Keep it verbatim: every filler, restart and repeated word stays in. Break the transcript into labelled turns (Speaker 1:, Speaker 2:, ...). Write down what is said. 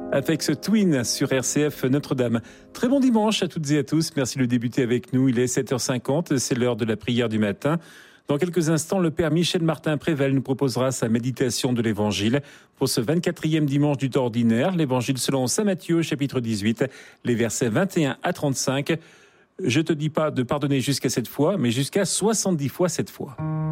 Speaker 1: avec ce Twin sur R C F Notre-Dame. Très bon dimanche à toutes et à tous. Merci de débuter avec nous. Il est sept heures cinquante, c'est l'heure de la prière du matin. Dans quelques instants, le Père Michel Martin Prével nous proposera sa méditation de l'Évangile pour ce vingt-quatrième dimanche du temps ordinaire. L'Évangile selon saint Matthieu, chapitre dix-huit, les versets vingt et un à trente-cinq. Je te dis pas de pardonner jusqu'à sept fois, mais jusqu'à soixante-dix fois cette fois.